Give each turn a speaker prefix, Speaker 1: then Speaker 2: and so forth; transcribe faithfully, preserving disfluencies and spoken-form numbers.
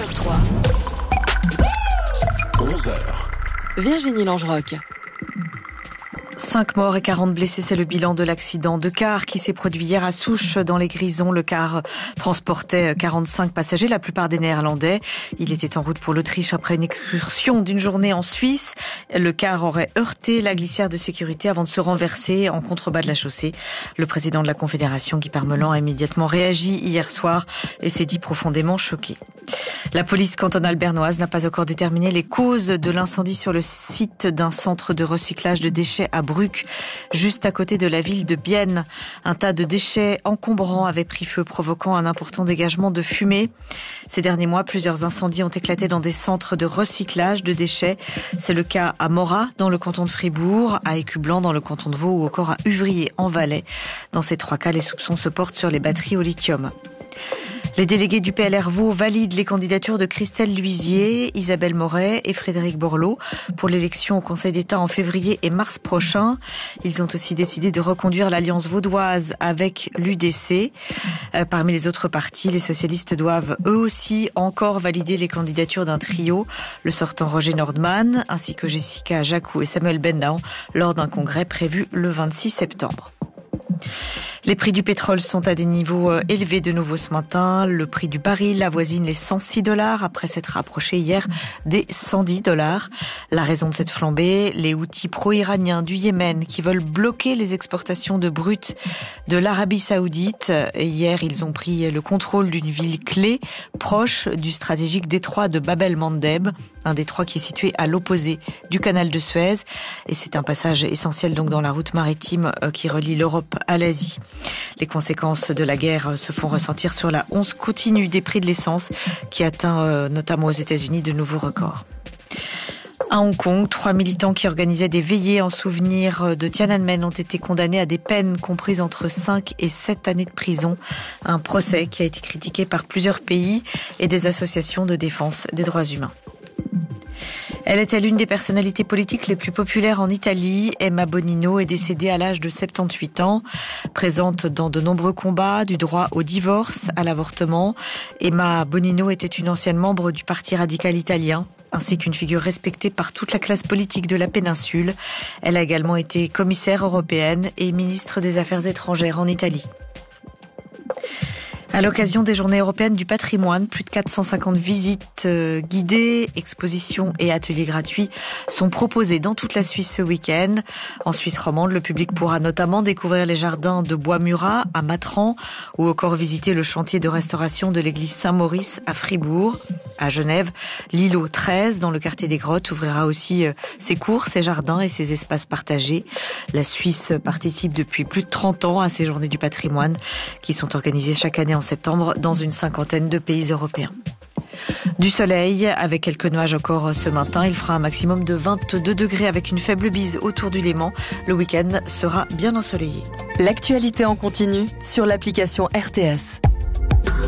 Speaker 1: neuf trois.
Speaker 2: onze heures.
Speaker 1: Virginie Langeroc.
Speaker 3: Cinq morts et quarante blessés, c'est le bilan de l'accident de car qui s'est produit hier à Souches dans les Grisons. Le car transportait quarante-cinq passagers, la plupart des Néerlandais. Il était en route pour l'Autriche après une excursion d'une journée en Suisse. Le car aurait heurté la glissière de sécurité avant de se renverser en contrebas de la chaussée. Le président de la Confédération, Guy Parmelan, a immédiatement réagi hier soir et s'est dit profondément choqué. La police cantonale bernoise n'a pas encore déterminé les causes de l'incendie sur le site d'un centre de recyclage de déchets à Bruck, juste à côté de la ville de Bienne. Un tas de déchets encombrants avait pris feu, provoquant un important dégagement de fumée. Ces derniers mois, plusieurs incendies ont éclaté dans des centres de recyclage de déchets. C'est le cas à Morat, dans le canton de Fribourg, à Écublanc, dans le canton de Vaud, ou encore à Uvrier, en Valais. Dans ces trois cas, les soupçons se portent sur les batteries au lithium. Les délégués du P L R Vaud valident les candidatures de Christelle Luisier, Isabelle Moret et Frédéric Borloo pour l'élection au Conseil d'État en février et mars prochain. Ils ont aussi décidé de reconduire l'alliance vaudoise avec l'U D C. Euh, parmi les autres partis, les socialistes doivent eux aussi encore valider les candidatures d'un trio, le sortant Roger Nordman, ainsi que Jessica Jacou et Samuel Bendaon, lors d'un congrès prévu le vingt-six septembre. Les prix du pétrole sont à des niveaux élevés de nouveau ce matin. Le prix du baril avoisine les cent six dollars après s'être approché hier des cent dix dollars. La raison de cette flambée, les Houthis pro-iraniens du Yémen qui veulent bloquer les exportations de brut de l'Arabie Saoudite. Hier, ils ont pris le contrôle d'une ville clé proche du stratégique détroit de Bab el-Mandeb, un détroit qui est situé à l'opposé du canal de Suez. Et c'est un passage essentiel donc dans la route maritime qui relie l'Europe à l'Asie. Les conséquences de la guerre se font ressentir sur la hausse continue des prix de l'essence qui atteint euh, notamment aux États-Unis de nouveaux records. À Hong Kong, trois militants qui organisaient des veillées en souvenir de Tiananmen ont été condamnés à des peines comprises entre cinq et sept années de prison. Un procès qui a été critiqué par plusieurs pays et des associations de défense des droits humains. Elle était l'une des personnalités politiques les plus populaires en Italie. Emma Bonino est décédée à l'âge de soixante-dix-huit ans. Présente dans de nombreux combats, du droit au divorce à l'avortement, Emma Bonino était une ancienne membre du Parti radical italien, ainsi qu'une figure respectée par toute la classe politique de la péninsule. Elle a également été commissaire européenne et ministre des Affaires étrangères en Italie. À l'occasion des Journées européennes du patrimoine, plus de quatre cent cinquante visites euh, guidées, expositions et ateliers gratuits sont proposés dans toute la Suisse ce week-end. En Suisse romande, le public pourra notamment découvrir les jardins de Bois-Murat à Matran ou encore visiter le chantier de restauration de l'église Saint-Maurice à Fribourg. À Genève, l'îlot treize, dans le quartier des Grottes, ouvrira aussi euh, ses cours, ses jardins et ses espaces partagés. La Suisse participe depuis plus de trente ans à ces Journées du patrimoine qui sont organisées chaque année en septembre dans une cinquantaine de pays européens. Du soleil, avec quelques nuages encore ce matin. Il fera un maximum de vingt-deux degrés avec une faible bise autour du Léman. Le week-end sera bien ensoleillé.
Speaker 1: L'actualité en continu sur l'application R T S.